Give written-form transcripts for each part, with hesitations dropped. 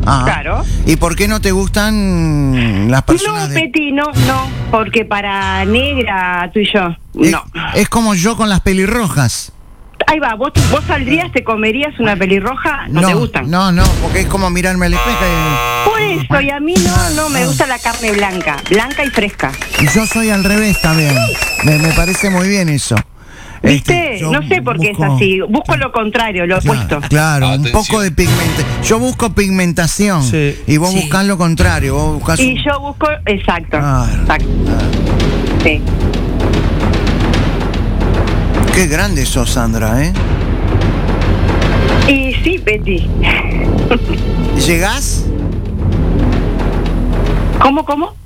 Ajá. Claro. ¿Y por qué no te gustan las personas No, de...? Peti, no, porque para negra, tú y yo, no. Es como yo con las pelirrojas. Ahí va, vos saldrías, te comerías una pelirroja, no te gustan. No, porque es como mirarme al espejo Por eso, y a mí no me gusta la carne blanca y fresca. y yo soy al revés también. Me parece muy bien eso. ¿Viste? Yo No sé por qué es así. Busco lo contrario, lo opuesto. Claro, un Atención. poco de pigmentación. Yo busco pigmentación Sí. y vos Sí. buscás lo contrario. Vos buscás Y yo busco, exacto. Claro. Exacto. Sí. Qué grande sos, Sandra, ¿eh? Y sí, Peti. ¿Llegás? ¿Cómo?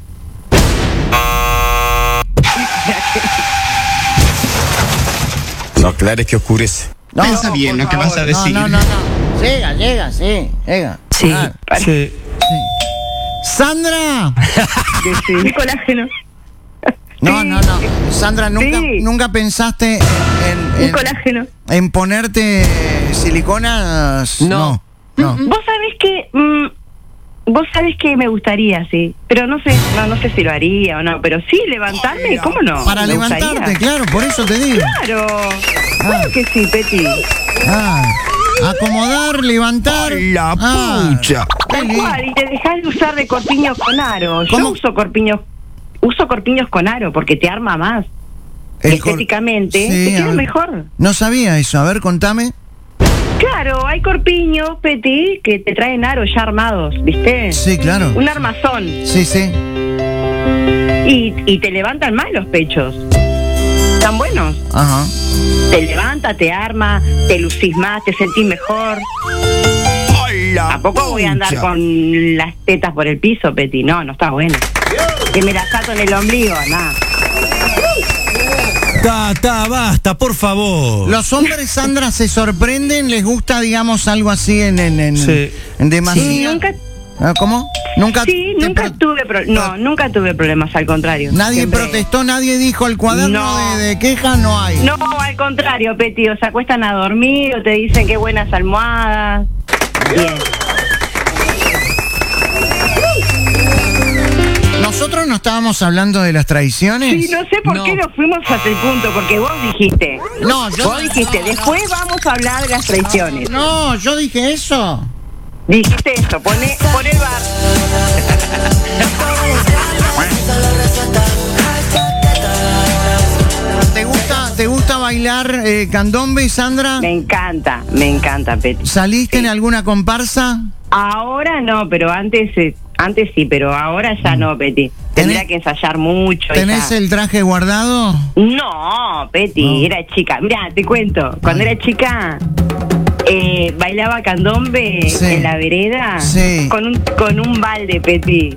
No aclares que oscurece. No, Piensa bien por lo que favor. vas a decir. No. Llega, sí, llega. Sí. Ah, Sí. ¡Sandra! Sí. Colágeno. No. Sí. Sandra, Sí. ¿nunca pensaste Un colágeno. en ponerte siliconas? No. No. Vos sabés que me gustaría, sí. Pero no sé si lo haría o no. Pero sí, levantarme, ¿cómo no? Para Me levantarte, gustaría. claro, por eso te digo. Claro. Claro que sí, Peti. Acomodar, levantar. La Ah, pucha. qué Tal lindo. cual, y te dejás de usar de corpiños con aro. ¿Cómo? Yo uso corpiños con aro porque te arma más. El cor- Estéticamente, Sí, te a queda ver. mejor. No sabía eso. A ver, contame. Claro, hay corpiños, Peti, que te traen aros ya armados, ¿viste? Sí, claro. Un armazón. Sí. Y te levantan más los pechos. Están buenos. Ajá. Te levanta, te arma, te lucís más, te sentís mejor. Tampoco voy a andar con las tetas por el piso, Peti. No está bueno. Que me las saco en el ombligo, nada. Basta, por favor. Los hombres, Sandra, se sorprenden, les gusta, digamos, algo así en Sí. demasía. Sí, nunca ¿Cómo? Nunca. nunca tuve problemas, al contrario. Nadie Siempre- protestó, nadie dijo el cuaderno No. de quejas no hay. No, al contrario, Peti, o se acuestan a dormir o te dicen qué buenas almohadas. Bien. Nosotros no estábamos hablando de las traiciones. Sí, no sé por qué nos fuimos hasta el punto, porque vos dijiste. No, yo Vos dijiste, después vamos a hablar de las traiciones. No, yo dije eso. Dijiste esto, pon el bar. ¿Te gusta bailar candombe, Sandra? Me encanta, Peti. ¿Saliste en alguna comparsa? Ahora no, pero antes sí, pero ahora ya no, Peti. Tendría que ensayar mucho. ¿Tenés ya. el traje guardado? No, Peti, No. era chica. Mirá, te cuento, cuando era chica bailaba candombe Sí. en la vereda Sí. con un balde, Peti.